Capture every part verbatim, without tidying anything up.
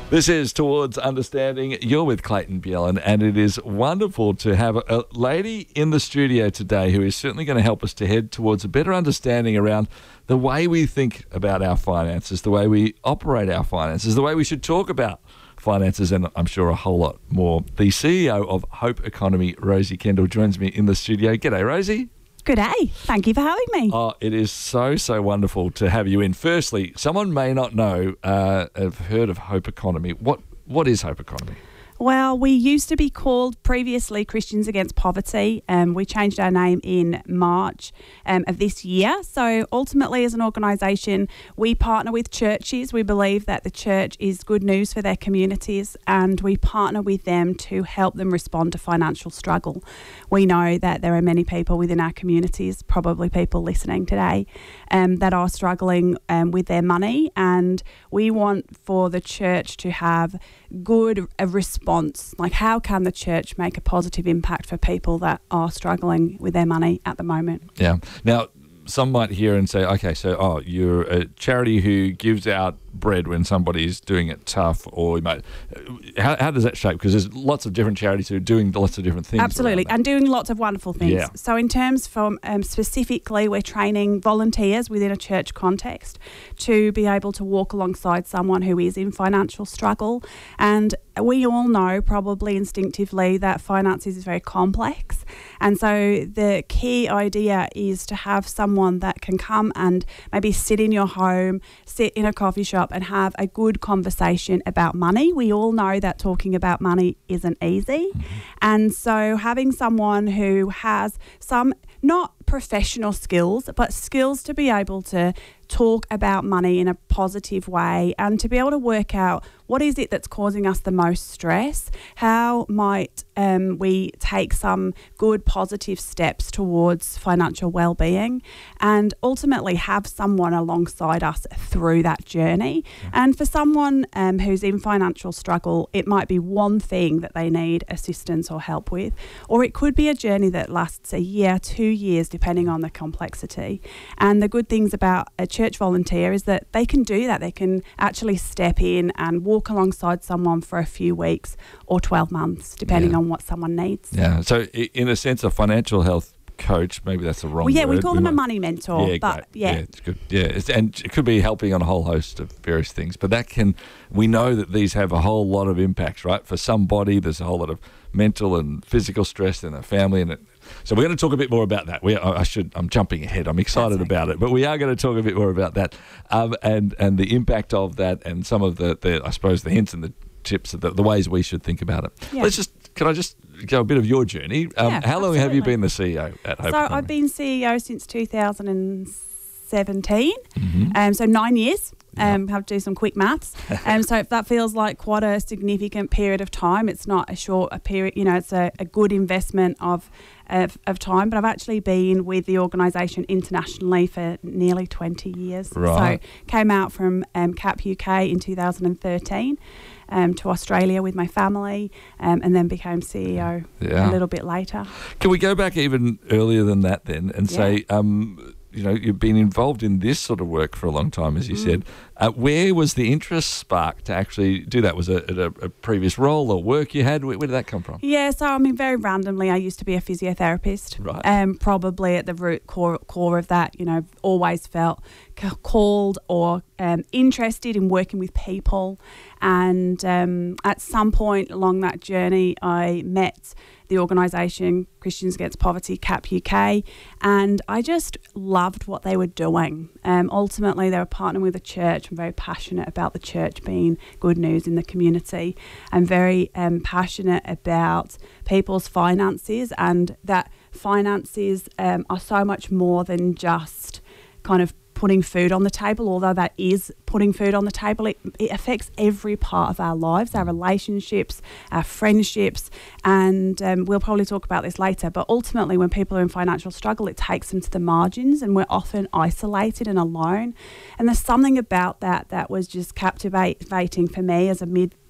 This is Towards Understanding. You're with Clayton Bjelland, and it is wonderful to have a lady in the studio today who is certainly going to help us to head towards a better understanding around the way we think about our finances, the way we operate our finances, the way we should talk about finances, and I'm sure a whole lot more. The C E O of Hope Economy, Rosie Kendall, joins me in the studio. G'day, Rosie. Good day. Thank you for having me. Oh, it is so, so wonderful to have you in. Firstly, someone may not know, uh, have heard of Hope Economy. What What is Hope Economy? Well, we used to be called previously Christians Against Poverty. Um, we changed our name in March um, of this year. So ultimately, as an organisation, we partner with churches. We believe that the church is good news for their communities, and we partner with them to help them respond to financial struggle. We know that there are many people within our communities, probably people listening today, um, that are struggling um, with their money, and we want for the church to have good a response. Like, how can the church make a positive impact for people that are struggling with their money at the moment? Yeah. Now, some might hear and say, okay, so, oh, you're a charity who gives out bread when somebody's doing it tough, or you might, how, how does that shape? Because there's lots of different charities who are doing lots of different things. Absolutely, and doing lots of wonderful things. Yeah. So in terms from um, specifically, we're training volunteers within a church context to be able to walk alongside someone who is in financial struggle. And we all know probably instinctively that finances is very complex. And so the key idea is to have someone that can come and maybe sit in your home, sit in a coffee shop and have a good conversation about money. We all know that talking about money isn't easy. Mm-hmm. And so having someone who has some, not professional skills, but skills to be able to talk about money in a positive way and to be able to work out what is it that's causing us the most stress, how might um, we take some good positive steps towards financial well-being, and ultimately have someone alongside us through that journey. Yeah. And for someone um, who's in financial struggle, it might be one thing that they need assistance or help with, or it could be a journey that lasts a year, two years, depending on the complexity. And the good things about a church volunteer is that they can do that. They can actually step in and walk alongside someone for a few weeks or twelve months, depending yeah. on what someone needs. Yeah. So in a sense, a financial health coach, maybe that's the wrong well, yeah, word. we call we them might, a money mentor. Yeah, but great. yeah. yeah, it's good. Yeah, it's, and it could be helping on a whole host of various things. But that can, we know that these have a whole lot of impacts, right? For somebody, there's a whole lot of mental and physical stress in a family, and it, so we're going to talk a bit more about that. We, I should, I'm jumping ahead. I'm excited That's okay. about it, but we are going to talk a bit more about that, um, and and the impact of that, and some of the, the I suppose, the hints and the tips, the, the ways we should think about it. Yeah. Let's just, can I just go a bit of your journey? Um, yeah, how long absolutely. have you been the C E O at Hope So Economy? I've been C E O since two thousand seventeen, mm-hmm. um, so nine years. Um, Yep. have to do some quick maths. Um, so that feels like quite a significant period of time. It's not a short a period, you know, it's a, a good investment of, of of time. But I've actually been with the organisation internationally for nearly twenty years. Right. So came out from um, C A P U K in two thousand thirteen um, to Australia with my family, um, and then became C E O yeah. a little bit later. Can we go back even earlier than that then and Yeah. say, um, you know, you've been involved in this sort of work for a long time, as you Mm. said. Uh, where was the interest sparked to actually do that? Was it a, a previous role or work you had? Where, where did that come from? Yeah, so I mean, very randomly, I used to be a physiotherapist. Right. Um, probably at the root core core of that, you know, always felt c- called or um, interested in working with people. And um, at some point along that journey, I met the organisation Christians Against Poverty, C A P U K, and I just loved what they were doing. Um, ultimately, they were partnering with a church. I'm very passionate about the church being good news in the community. I'm very um, passionate about people's finances, and that finances um, are so much more than just kind of putting food on the table, although that is putting food on the table. It, it affects every part of our lives, our relationships, our friendships, and um, we'll probably talk about this later, but ultimately when people are in financial struggle, it takes them to the margins, and we're often isolated and alone. And there's something about that that was just captivating for me as a mid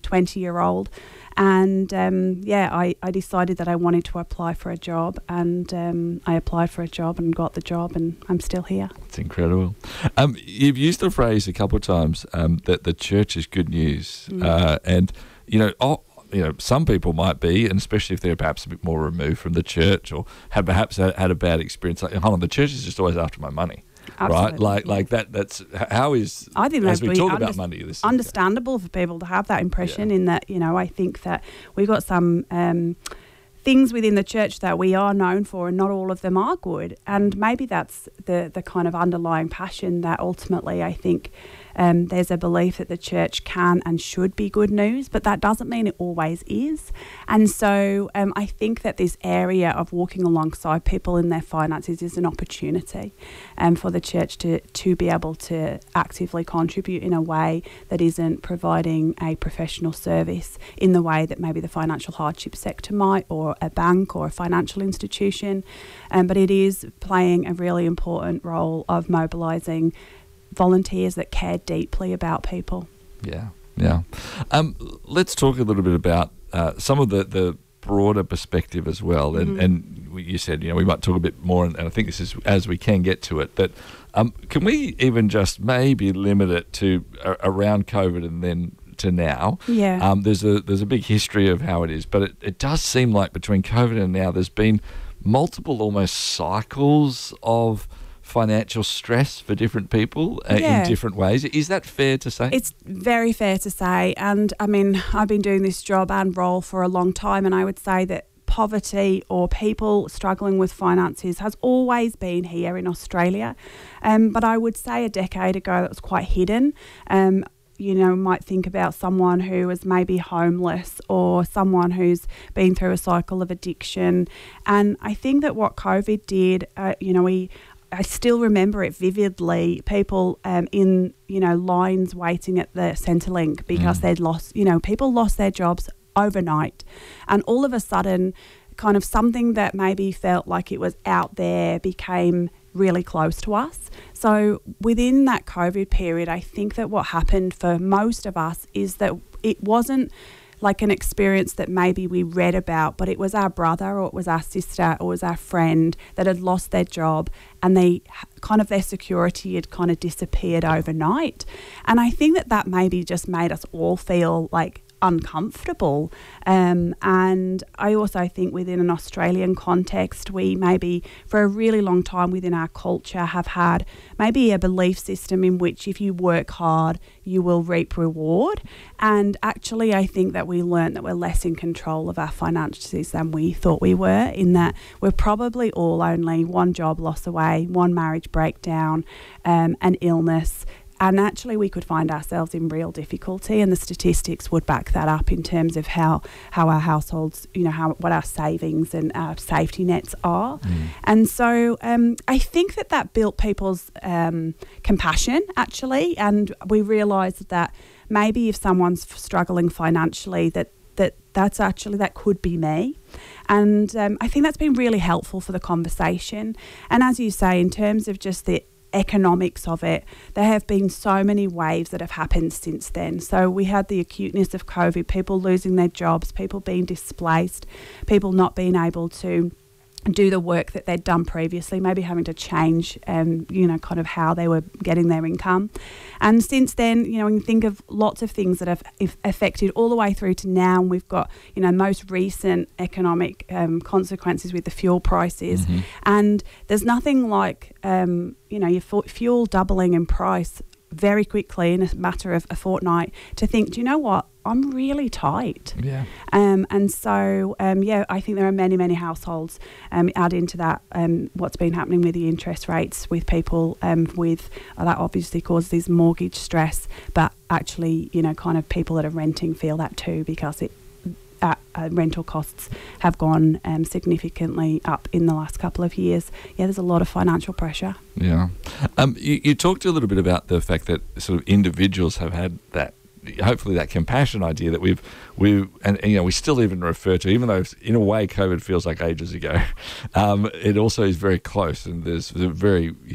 twenty-year-old. And um, yeah, I, I decided that I wanted to apply for a job, and um, I applied for a job and got the job, and I'm still here. It's incredible. Um, you've used the phrase a couple of times um, that the church is good news, mm. uh, and you know, oh, you know, some people might be, and especially if they're perhaps a bit more removed from the church or have perhaps had a bad experience. Like, hold on, the church is just always after my money. Absolutely. Right, like like that. That's how is. I think as that's we talk under- about money, this understandable for people to have that impression. Yeah. In that, you know, I think that we've got some um, things within the church that we are known for, and not all of them are good. And maybe that's the the kind of underlying passion that ultimately, I think, um, there's a belief that the church can and should be good news, but that doesn't mean it always is. And so um, I think that this area of walking alongside people in their finances is an opportunity um, for the church to, to be able to actively contribute in a way that isn't providing a professional service in the way that maybe the financial hardship sector might, or a bank or a financial institution. Um, but it is playing a really important role of mobilising volunteers that care deeply about people. Yeah, yeah. Um, let's talk a little bit about uh, some of the, the broader perspective as well. And, mm-hmm. and you said, you know, we might talk a bit more, and, and I think this is as we can get to it, but um, can we even just maybe limit it to uh, around COVID and then to now? Yeah. Um, there's a there's a big history of how it is, but it, it does seem like between COVID and now there's been multiple almost cycles of financial stress for different people uh, yeah. in different ways. Is that fair to say? It's very fair to say. And I mean, I've been doing this job and role for a long time, and I would say that poverty or people struggling with finances has always been here in Australia. Um, but I would say a decade ago that was quite hidden. Um, you know, might think about someone who is maybe homeless or someone who's been through a cycle of addiction. And I think that what COVID did, uh, you know, we I still remember it vividly, people um, in, you know, lines waiting at the Centrelink because mm. they'd lost, you know, people lost their jobs overnight. And all of a sudden, kind of something that maybe felt like it was out there became really close to us. So within that COVID period, I think that what happened for most of us is that it wasn't like an experience that maybe we read about, but it was our brother or it was our sister or it was our friend that had lost their job, and they kind of their security had kind of disappeared overnight. And I think that that maybe just made us all feel like uncomfortable. Um, and I also think within an Australian context, we maybe for a really long time within our culture have had maybe a belief system in which if you work hard, you will reap reward. And actually, I think that we learned that we're less in control of our finances than we thought we were, in that we're probably all only one job loss away, one marriage breakdown, um, an illness. And actually we could find ourselves in real difficulty, and the statistics would back that up in terms of how, how our households, you know, how what our savings and our safety nets are. Mm. And so um, I think that that built people's um, compassion, actually, and we realised that maybe if someone's struggling financially, that that that's actually, that could be me. And um, I think that's been really helpful for the conversation. And as you say, in terms of just the economics of it, there have been so many waves that have happened since then. So we had the acuteness of COVID, people losing their jobs, people being displaced, people not being able to do the work that they'd done previously, maybe having to change, um, you know, kind of how they were getting their income. And since then, you know, we can think of lots of things that have affected all the way through to now. And we've got, you know, most recent economic um, consequences with the fuel prices. Mm-hmm. And there's nothing like, um, you know, your fuel doubling in price very quickly in a matter of a fortnight to think, do you know what? I'm really tight. Yeah. Um, and so, um, yeah, I think there are many, many households um, add into that um, what's been happening with the interest rates with people um, with, uh, that obviously causes mortgage stress, but actually, you know, kind of people that are renting feel that too, because it Uh, uh, rental costs have gone um, significantly up in the last couple of years. Yeah, there's a lot of financial pressure. Yeah. Um, you, you talked a little bit about the fact that sort of individuals have had that, hopefully that compassion idea that we've, we and, and, you know, we still even refer to, even though in a way COVID feels like ages ago, um, it also is very close, and there's a very, you know,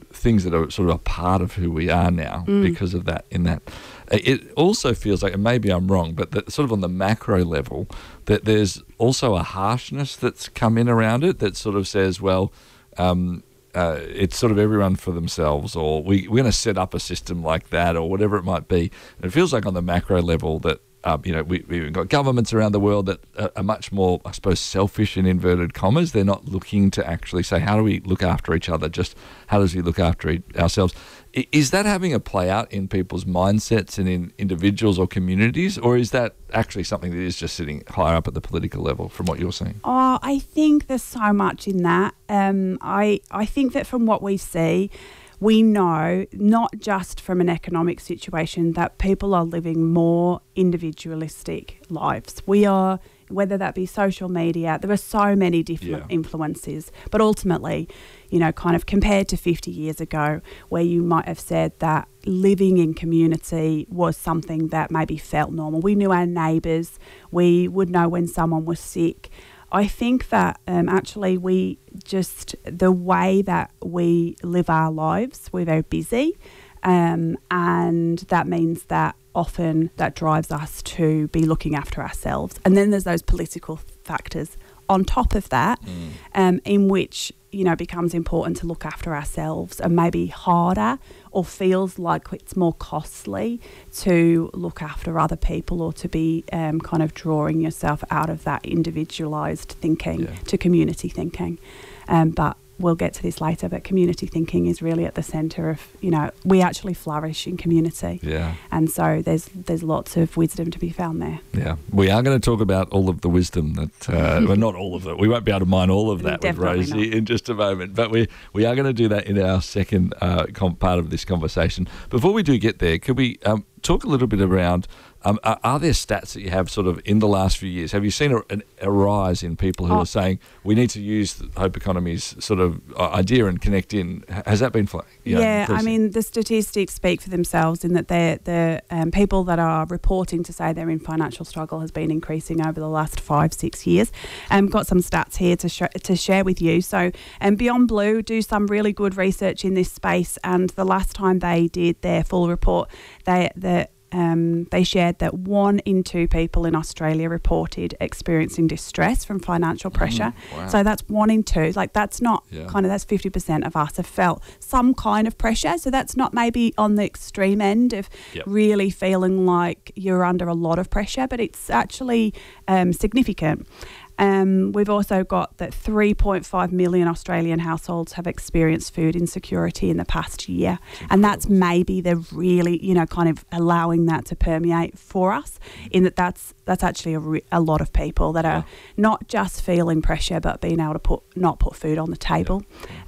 things that are sort of a part of who we are now Mm. because of that. In that, it also feels like, and maybe I'm wrong, but that sort of on the macro level, that there's also a harshness that's come in around it that sort of says, well, um, uh, it's sort of everyone for themselves, or we, we're going to set up a system like that, or whatever it might be. And it feels like on the macro level that, Um, you know, we, we've got governments around the world that are, are much more, I suppose, selfish in inverted commas. They're not looking to actually say, how do we look after each other? Just how does we look after e- ourselves? I, is that having a play out in people's mindsets and in individuals or communities, or is that actually something that is just sitting higher up at the political level from what you're seeing? Oh, I think there's so much in that. Um, I I think that from what we see, we know, not just from an economic situation, that people are living more individualistic lives. We are, whether that be social media, there are so many different Yeah. influences. But ultimately, you know, kind of compared to fifty years ago, where you might have said that living in community was something that maybe felt normal. We knew our neighbours. We would know when someone was sick. I think that um, actually we just, the way that we live our lives, we're very busy, um, and that means that often that drives us to be looking after ourselves. And then there's those political factors on top of that, Mm. um, in which, you know, it becomes important to look after ourselves, and maybe harder, or feels like it's more costly to look after other people, or to be um, kind of drawing yourself out of that individualised thinking Yeah. to community thinking. Um, but we'll get to this later, but community thinking is really at the centre of, you know, we actually flourish in community. Yeah. And so there's there's lots of wisdom to be found there. Yeah, we are going to talk about all of the wisdom that, uh, well, not all of it. We won't be able to mine all of that with Definitely Rosie not. in just a moment, but we we are going to do that in our second uh, com- part of this conversation. Before we do get there, could we um, talk a little bit around, um, are, are there stats that you have sort of in the last few years? Have you seen a, an, a rise in people who Oh. are saying we need to use the Hope Economy's sort of uh, idea and connect in? Has that been, fl- you know, Yeah, I increasing? mean, the statistics speak for themselves in that they're, the um, people that are reporting to say they're in financial struggle has been increasing over the last five, six years. Um, got some stats here to, sh- to share with you. So um, Beyond Blue do some really good research in this space, and the last time they did their full report, they the Um, they shared that one in two people in Australia reported experiencing distress from financial pressure. Mm, wow. So that's one in two. Like that's not Yeah. kind of, that's fifty percent of us have felt some kind of pressure. So that's not maybe on the extreme end of Yep. really feeling like you're under a lot of pressure, but it's actually um, significant. Um, we've also got that three point five million Australian households have experienced food insecurity in the past year. And that's maybe the really, you know, kind of allowing that to permeate for us, in that that's that's actually a, re- a lot of people that are not just feeling pressure, but being able to put not put food on the table.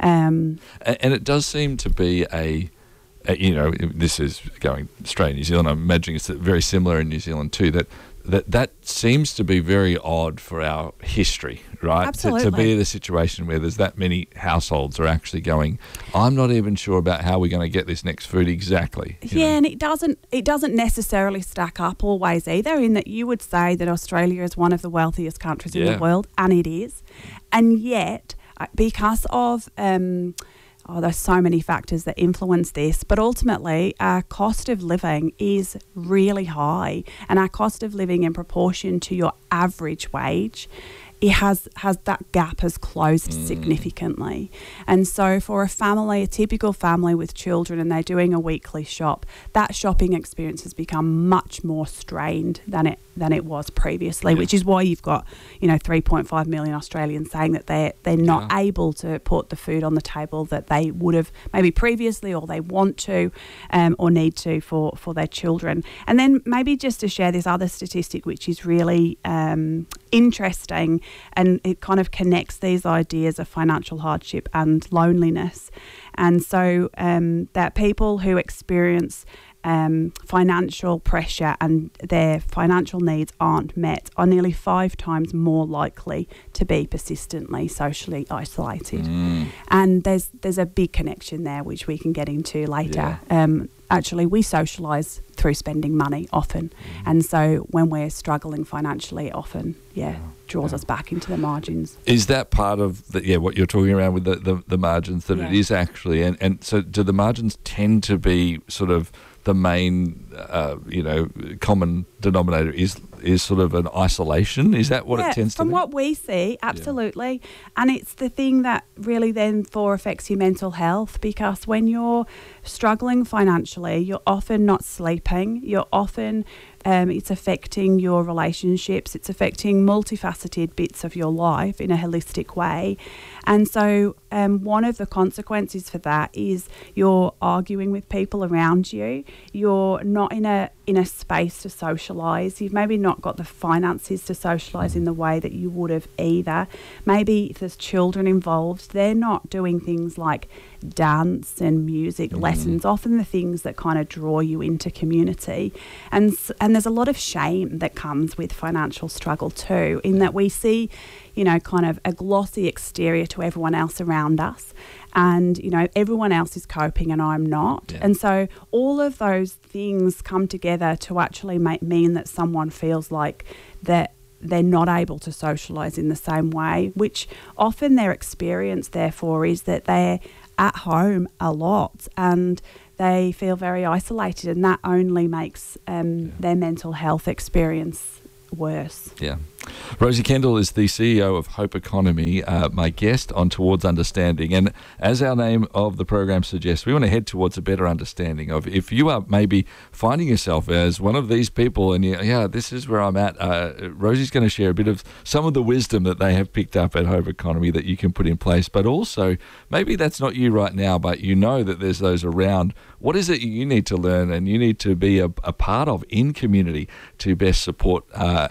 Um, And, and it does seem to be a, a, you know, this is going straight in New Zealand. I'm imagining it's very similar in New Zealand too, that that, that seems to be very odd for our history, right? To, to Absolutely. be in a situation where there's that many households are actually going, I'm not even sure about how we're going to get this next food exactly. you Yeah, know. and it doesn't it doesn't necessarily stack up always either, in that you would say that Australia is one of the wealthiest countries in Yeah. the world, and it is. And yet, uh, because of um, oh, there's so many factors that influence this, but ultimately our cost of living is really high, and our cost of living in proportion to your average wage, it has has that gap has closed Mm. significantly. And so for a family, a typical family with children, and they're doing a weekly shop, that shopping experience has become much more strained than it than it was previously, Yeah. which is why you've got, you know, three point five million Australians saying that they're they're not Yeah. able to put the food on the table that they would have maybe previously, or they want to, um, or need to for for their children. And then maybe just to share this other statistic, which is really um, interesting, and it kind of connects these ideas of financial hardship and loneliness. And so um, that people who experience um, financial pressure and their financial needs aren't met are nearly five times more likely to be persistently socially isolated. Mm. And there's there's a big connection there, which we can get into later. Um, actually we socialise through spending money often. Mm. And so when we're struggling financially, often, yeah, draws yeah. us back into the margins. Is that part of the, yeah, what you're talking around with the, the, the margins, that yeah. it is actually, and, and so do the margins tend to be sort of the main, uh, you know, common denominator is is sort of an isolation? Is that what yeah, it tends to be? From what we see, absolutely. Yeah. And it's the thing that really then for affects your mental health, because when you're struggling financially, you're often not sleeping, you're often, um, it's affecting your relationships, it's affecting multifaceted bits of your life in a holistic way. And so um, one of the consequences for that is you're arguing with people around you, you're not in a in a space to socialise, you've maybe not got the finances to socialise in the way that you would have either. Maybe if there's children involved, they're not doing things like dance and music mm. lessons, often the things that kind of draw you into community. And and there's a lot of shame that comes with financial struggle too, in that we see, you know, kind of a glossy exterior to everyone else around us. And, you know, everyone else is coping and I'm not. Yeah. And so all of those things come together to actually make, mean that someone feels like that they're not able to socialise in the same way, which often their experience, therefore, is that they're at home a lot and they feel very isolated, and that only makes um, yeah. their mental health experience worse. Yeah. Rosie Kendall is the C E O of Hope Economy, uh, my guest on Towards Understanding. And as our name of the program suggests, we want to head towards a better understanding of if you are maybe finding yourself as one of these people and, you, yeah, this is where I'm at. Uh, Rosie's going to share a bit of some of the wisdom that they have picked up at Hope Economy that you can put in place. But also, maybe that's not you right now, but you know that there's those around. What is it you need to learn and you need to be a, a part of in community to best support uh,